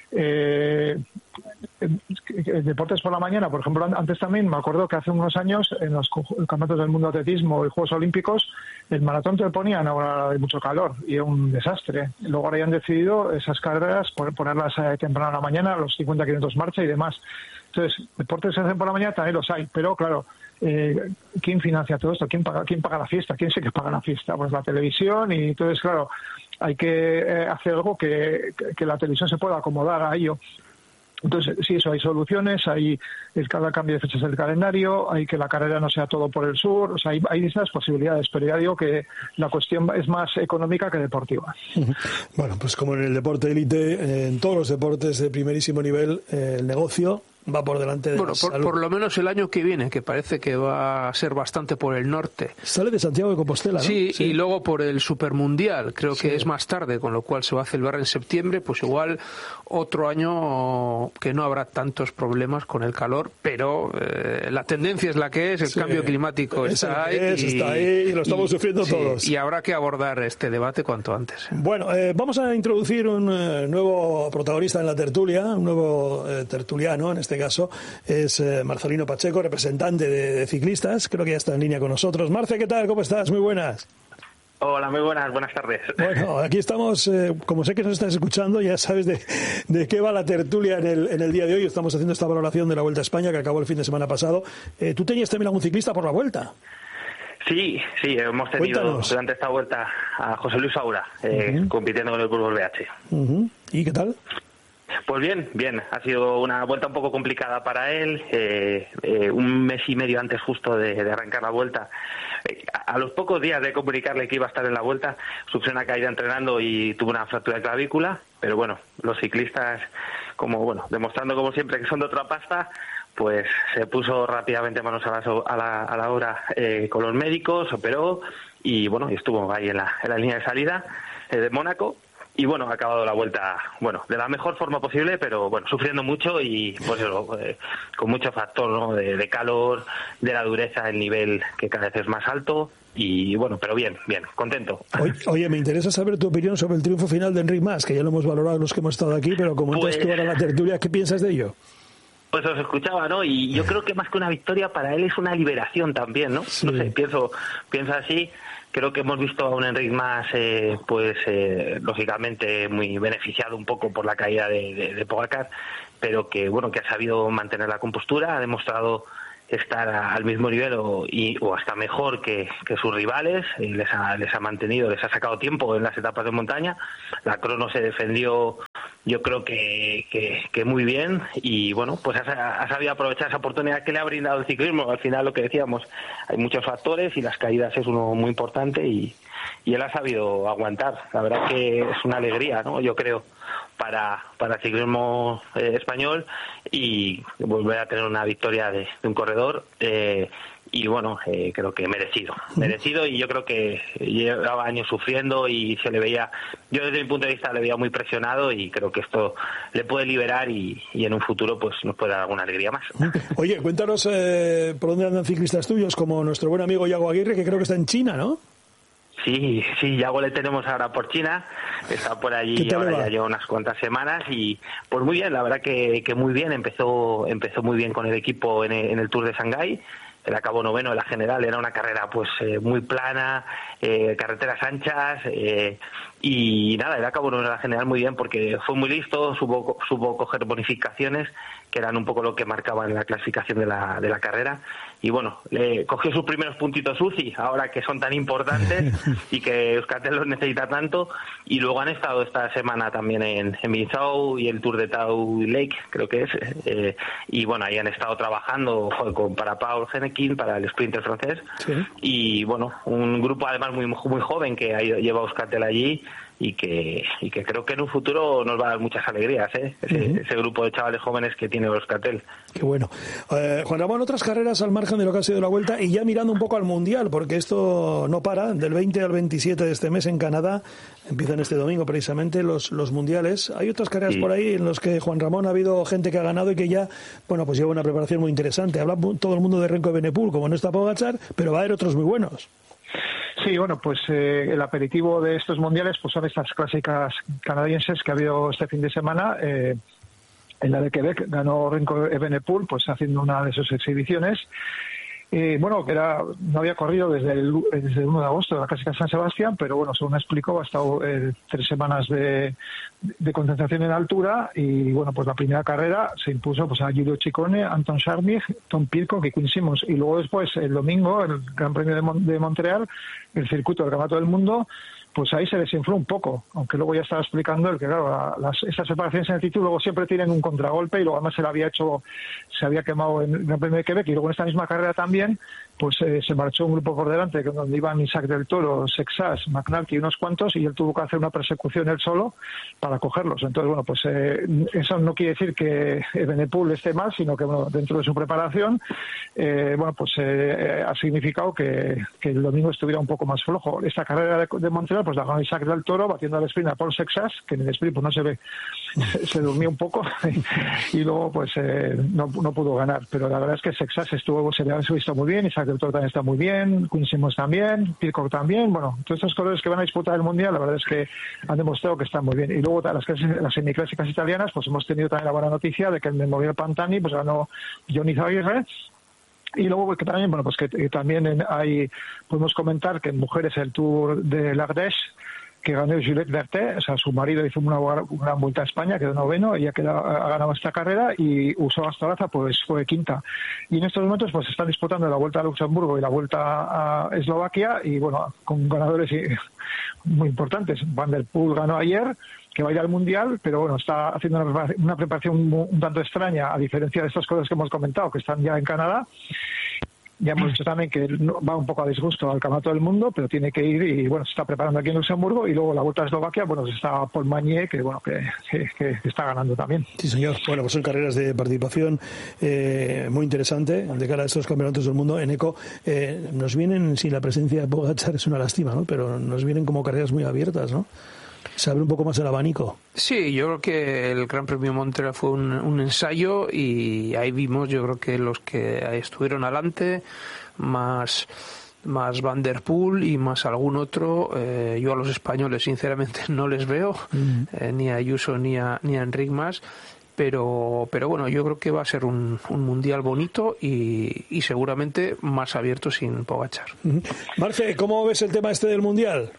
Deportes por la mañana, por ejemplo, antes también me acuerdo que hace unos años en los campeonatos del mundo de atletismo y Juegos Olímpicos el maratón te ponían ahora de mucho calor y era un desastre. Luego ahora ya han decidido esas carreras ponerlas temprano a la mañana, los 50 kilómetros marcha y demás. Entonces, deportes que se hacen por la mañana también los hay, pero claro, ¿quién financia todo esto? ¿Quién paga la fiesta? ¿Quién sé que paga la fiesta? Pues la televisión. Y entonces, claro, hay que hacer algo que la televisión se pueda acomodar a ello. Entonces, sí, eso, hay soluciones, hay cada cambio de fechas del calendario, hay que la carrera no sea todo por el sur, o sea, hay distintas posibilidades, pero ya digo que la cuestión es más económica que deportiva. Bueno, pues como en el deporte élite, en todos los deportes de primerísimo nivel, el negocio va por delante de la salud. Por lo menos el año que viene, que parece que va a ser bastante por el norte. Sale de Santiago de Compostela, ¿no? Sí, y luego por el Supermundial, creo que es más tarde, con lo cual se va a celebrar en septiembre, pues igual otro año que no habrá tantos problemas con el calor, pero la tendencia es la que es, el cambio climático está ahí y lo estamos sufriendo todos. Y habrá que abordar este debate cuanto antes. Bueno, vamos a introducir un nuevo protagonista en la tertulia, un nuevo tertuliano, en este caso es Marcelino Pacheco, representante de ciclistas, creo que ya está en línea con nosotros. Marce, ¿qué tal? ¿Cómo estás? Muy buenas. Hola, muy buenas tardes. Bueno, aquí estamos, como sé que nos estás escuchando, ya sabes de qué va la tertulia en el día de hoy. Estamos haciendo esta valoración de la Vuelta a España que acabó el fin de semana pasado. ¿Tú tenías también algún ciclista por la Vuelta? Sí, hemos tenido durante esta Vuelta a José Luis Saura, compitiendo con el Burgos BH. ¿Y qué tal? Pues bien, ha sido una vuelta un poco complicada para él, un mes y medio antes justo de arrancar la vuelta. A los pocos días de comunicarle que iba a estar en la vuelta, sufrió una caída entrenando y tuvo una fractura de clavícula, pero bueno, los ciclistas, demostrando como siempre que son de otra pasta, pues se puso rápidamente manos a la obra con los médicos, operó y estuvo ahí en la línea de salida de Mónaco. Y ha acabado la vuelta, de la mejor forma posible, pero sufriendo mucho y con mucho factor, ¿no? de calor, de la dureza, el nivel que cada vez es más alto y pero bien, contento. Oye, me interesa saber tu opinión sobre el triunfo final de Enric Mas, que ya lo hemos valorado los que hemos estado aquí, pero como entonces tú ahora la tertulia, ¿qué piensas de ello? Pues os escuchaba, ¿no? Y yo creo que más que una victoria para él es una liberación también, ¿no? Sí. No sé, pienso así. Creo que hemos visto a un Enric Mas, lógicamente muy beneficiado un poco por la caída de Pogačar, pero que ha sabido mantener la compostura, ha demostrado estar al mismo nivel o hasta mejor que sus rivales, y les ha mantenido, les ha sacado tiempo en las etapas de montaña. La crono se defendió, yo creo que muy bien y ha sabido aprovechar esa oportunidad que le ha brindado el ciclismo. Al final, lo que decíamos, hay muchos factores y las caídas es uno muy importante y él ha sabido aguantar. La verdad que es una alegría, ¿no? Yo creo para el ciclismo español y volver a tener una victoria de un corredor creo que merecido y yo creo que llevaba años sufriendo y se le veía, yo desde mi punto de vista le veía muy presionado y creo que esto le puede liberar y en un futuro pues nos puede dar alguna alegría más. Oye, cuéntanos por dónde andan ciclistas tuyos como nuestro buen amigo Yago Aguirre, que creo que está en China, ¿no? Sí, Yago le tenemos ahora por China, está por allí ahora ya lleva unas cuantas semanas y pues muy bien, la verdad que muy bien, empezó muy bien con el equipo en el Tour de Shanghái. Él acabó noveno en la general, era una carrera pues muy plana, carreteras anchas, y nada, él acabó en la general muy bien porque fue muy listo, supo coger bonificaciones que eran un poco lo que marcaban la clasificación de la carrera, y bueno, le cogió sus primeros puntitos UCI ahora que son tan importantes y que Euskaltel los necesita tanto, y luego han estado esta semana también en Bilbao y el Tour de Tau Lake, creo que es, y bueno, ahí han estado trabajando para Paul Hennequin, para el sprinter francés, sí. Y bueno, un grupo además muy joven que lleva Euskaltel allí, y que creo que en un futuro nos va a dar muchas alegrías, ese grupo de chavales jóvenes que tiene Euskaltel. Qué bueno. Juan Ramón, otras carreras al margen de lo que ha sido la Vuelta, y ya mirando un poco al Mundial, porque esto no para, del 20 al 27 de este mes en Canadá, empiezan este domingo precisamente los Mundiales. Hay otras carreras por ahí en los que, Juan Ramón, ha habido gente que ha ganado y que ya, bueno, pues lleva una preparación muy interesante. Habla todo el mundo de Remco Evenepoel, como no está Pogačar, pero va a haber otros muy buenos. Sí, bueno, pues el aperitivo de estos mundiales pues son estas clásicas canadienses que ha habido este fin de semana. En la de Quebec ganó Remco Evenepoel, pues haciendo una de sus exhibiciones. Bueno, que no había corrido desde el 1 de agosto de la Clásica San Sebastián, pero bueno, según explicó, ha estado 3 semanas de concentración en altura, y bueno, pues la primera carrera se impuso pues a Giulio Ciccone, Anton Charmig, Tom Pidcock y Quinn Simmons, y luego después el domingo, el Gran Premio de Montreal, el circuito del Campeonato del Mundo, pues ahí se desinfló un poco, aunque luego ya estaba explicando el que, claro, esas separaciones en el título luego siempre tienen un contragolpe, y luego además se había quemado en el Gran Premio de Quebec, y luego en esta misma carrera también, pues se marchó un grupo por delante, donde iban Isaac del Toro, Sexas, McNulty y unos cuantos, y él tuvo que hacer una persecución él solo para cogerlos. Entonces, bueno, pues eso no quiere decir que Evenepoel esté mal, sino que, bueno, dentro de su preparación, bueno, pues ha significado que el domingo estuviera un poco más flojo. Esta carrera de Montreal, pues la ganó Isaac del Toro, batiendo al sprint a Paul Sexas, que en el sprint pues no se ve, se durmió un poco, y luego pues no pudo ganar. Pero la verdad es que Sexas se le ha visto muy bien, Isaac del Toro también está muy bien, Quinn Simmons también, Pidcock también. Bueno, todos estos corredores que van a disputar el Mundial, la verdad es que han demostrado que están muy bien. Y luego las semiclásicas italianas, pues hemos tenido también la buena noticia de que el Memorial Pantani pues ganó Johnny Zaguirre. Y luego que también, bueno, pues que también podemos comentar que en mujeres el Tour de l'Ardèche, que ganó Juliette Berthet, o sea, su marido hizo una gran vuelta a España, quedó noveno, ella ha ganado esta carrera, y Usó Astolaza pues fue quinta. Y en estos momentos pues están disputando la Vuelta a Luxemburgo y la Vuelta a Eslovaquia, y bueno, con ganadores muy importantes. Van der Poel ganó ayer, que va a ir al Mundial, pero bueno, está haciendo una preparación un tanto extraña, a diferencia de estas cosas que hemos comentado, que están ya en Canadá. Ya hemos dicho también que va un poco a disgusto al Campeonato del Mundo, pero tiene que ir, y bueno, se está preparando aquí en Luxemburgo. Y luego la Vuelta a Eslovaquia, bueno, está Paul Magnier, que bueno, que está ganando también. Sí, señor. Bueno, pues son carreras de participación muy interesante de cara a estos campeonatos del mundo. En ECO nos vienen, si la presencia de Pogačar es una lástima, ¿no? Pero nos vienen como carreras muy abiertas, ¿no? Se abre un poco más el abanico. Sí, yo creo que el Gran Premio Montreal fue un ensayo, y ahí vimos, yo creo que los que estuvieron adelante, más Van der Poel y más algún otro, yo a los españoles sinceramente no les veo, ni a Ayuso ni a Enric Mas, pero bueno, yo creo que va a ser un mundial bonito y seguramente más abierto sin Pogačar. Marce, ¿cómo ves el tema este del mundial?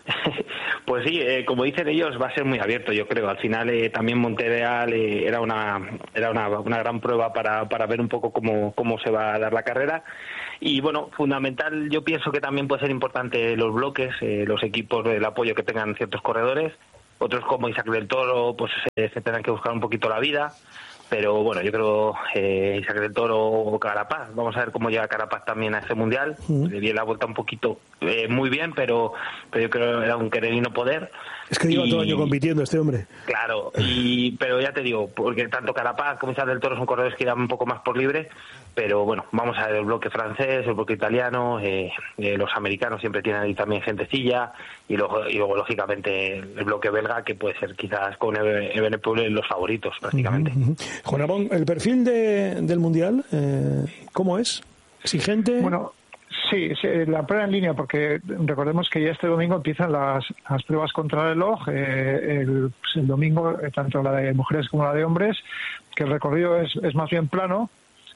Pues sí, como dicen ellos, va a ser muy abierto, yo creo. Al final también Montreal era una gran prueba para ver un poco cómo se va a dar la carrera. Y bueno, fundamental, yo pienso que también puede ser importante los bloques, los equipos del apoyo que tengan ciertos corredores. Otros como Isaac del Toro pues se tendrán que buscar un poquito la vida. Pero bueno, yo creo Isaac del Toro o Carapaz. Vamos a ver cómo llega Carapaz también a este Mundial. Le di la vuelta un poquito muy bien, pero yo creo que era un querer y no poder. Es que lleva todo el año compitiendo este hombre. Claro, pero ya te digo, porque tanto Carapaz como Isaac del Toro son corredores que irán un poco más por libre. Pero bueno, vamos a ver el bloque francés, el bloque italiano, los americanos siempre tienen ahí también gentecilla, y luego lógicamente el bloque belga, que puede ser quizás con Evenepoel los favoritos prácticamente. Juan Ramón, ¿el perfil del Mundial cómo es? ¿Exigente? Bueno, sí, la prueba en línea, porque recordemos que ya este domingo empiezan las pruebas contrarreloj, el domingo tanto la de mujeres como la de hombres, que el recorrido es más bien plano.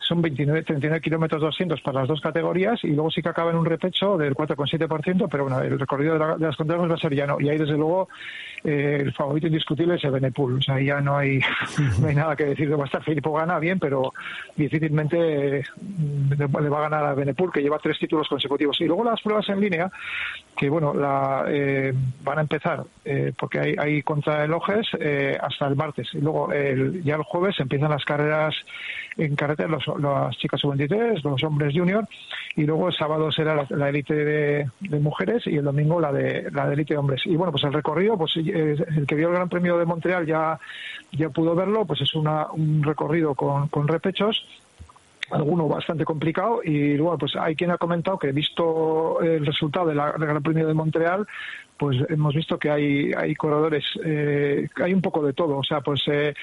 son 39 kilómetros 200 para las dos categorías, y luego sí que acaba en un repecho del 4,7%, pero bueno, el recorrido de las contrarreloj va a ser llano, y ahí desde luego el favorito indiscutible es el Benepul. O sea, ya no hay nada que decir. Va a estar Filippo Ganna bien, pero difícilmente le va a ganar a Benepul, que lleva 3 títulos consecutivos. Y luego las pruebas en línea, que bueno, van a empezar porque hay contrarrelojes hasta el martes, y luego ya el jueves empiezan las carreras en carretera, las chicas sub-23, los hombres junior, y luego el sábado será la élite de mujeres, y el domingo la de élite de hombres. Y bueno, pues el recorrido, pues el que vio el Gran Premio de Montreal ya pudo verlo, pues es un recorrido con repechos, alguno bastante complicado, y luego pues hay quien ha comentado que, visto el resultado del Gran Premio de Montreal, pues hemos visto que hay corredores, hay un poco de todo. O sea, pues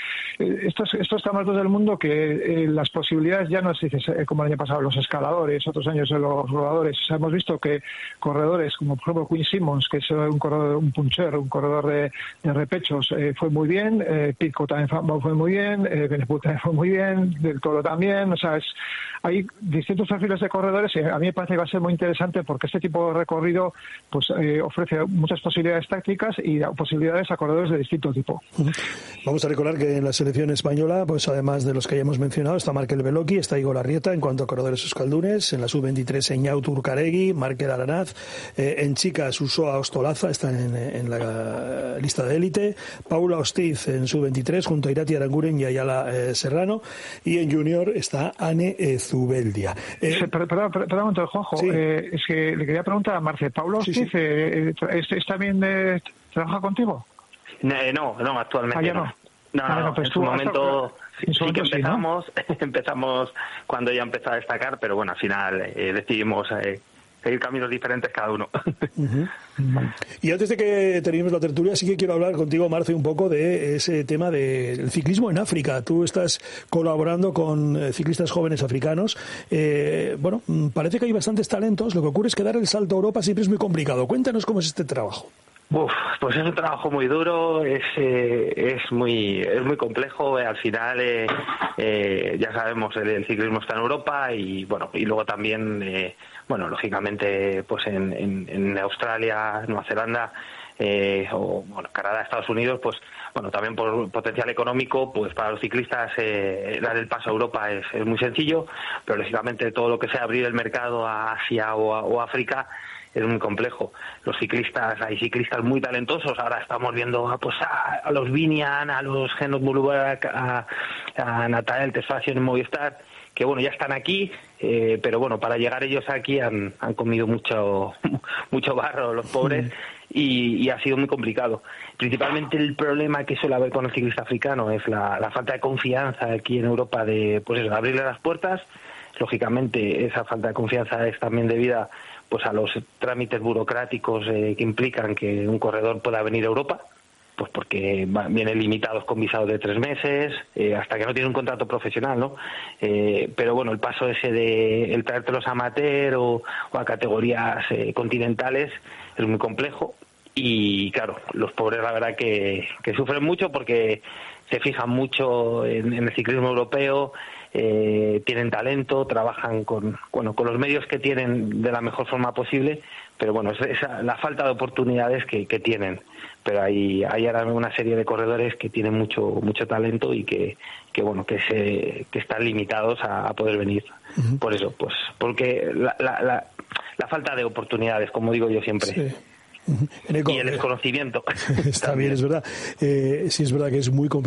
estos camarotes del mundo, que las posibilidades ya no es como el año pasado los escaladores, otros años los rodadores. O sea, hemos visto que corredores como por ejemplo Quinn Simmons, que es un corredor, un puncher, un corredor de repechos, fue muy bien, Pitcock también fue muy bien, Benepul también fue muy bien, Del Toro también. O sea, hay distintos perfiles de corredores, y a mí me parece que va a ser muy interesante, porque este tipo de recorrido pues ofrece muchas posibilidades tácticas y posibilidades a corredores de distinto tipo. Vamos a recordar que en la selección española, pues además de los que ya hemos mencionado, está Markel Beloki, está Igor Arrieta en cuanto a corredores euskaldunes, en la sub-23 Eñautu Urcaregui, Markel Aranaz, en chicas Usoa Ostolaza está en la lista de élite, Paula Ostiz en sub-23 junto a Irati Aranguren y Ayala Serrano, y en junior está Ane Zubeldia. Perdón un momento, Juanjo, sí. Es que le quería preguntar a Marce, ¿Paula Ostiz también trabaja contigo? No, actualmente no. No, pues en su momento sí que empezamos, sí, ¿no? Empezamos cuando ella empezó a destacar, pero bueno, al final decidimos seguir caminos diferentes cada uno. Uh-huh. Y antes de que terminemos la tertulia, sí que quiero hablar contigo, Marce, un poco de ese tema del ciclismo en África. Tú estás colaborando con ciclistas jóvenes africanos. Bueno, parece que hay bastantes talentos. Lo que ocurre es que dar el salto a Europa siempre es muy complicado. Cuéntanos cómo es este trabajo. Pues es un trabajo muy duro, es muy complejo. Al final, ya sabemos, el ciclismo está en Europa, y bueno, y luego también, lógicamente, pues en Australia, Nueva Zelanda, o bueno, Canadá, Estados Unidos, pues bueno, también por potencial económico, pues para los ciclistas dar el paso a Europa es muy sencillo, pero lógicamente todo lo que sea abrir el mercado a Asia o África es muy complejo. Los ciclistas, hay ciclistas muy talentosos. Ahora estamos viendo a los Vinian, a los Genot Mulubarak, a Natael Tesfacion en Movistar, que bueno, ya están aquí, pero bueno, para llegar ellos aquí han comido mucho barro los pobres, y ha sido muy complicado. Principalmente el problema que suele haber con el ciclista africano es la falta de confianza aquí en Europa, de abrirle las puertas. Lógicamente esa falta de confianza es también debida pues a los trámites burocráticos que implican que un corredor pueda venir a Europa, pues porque vienen limitados con visados de 3 meses, hasta que no tiene un contrato profesional, ¿no? Pero bueno, el paso ese de el traértelos amateur o a categorías continentales es muy complejo, y claro, los pobres la verdad que sufren mucho, porque se fijan mucho en el ciclismo europeo. Tienen talento, trabajan con los medios que tienen de la mejor forma posible, pero bueno, es la falta de oportunidades que tienen. Pero hay ahora una serie de corredores que tienen mucho talento, y que están limitados a poder venir. Uh-huh. Por eso, pues porque la falta de oportunidades, como digo yo siempre. Sí. Uh-huh. Y el desconocimiento. Está bien, es verdad. Sí, es verdad que es muy complicado.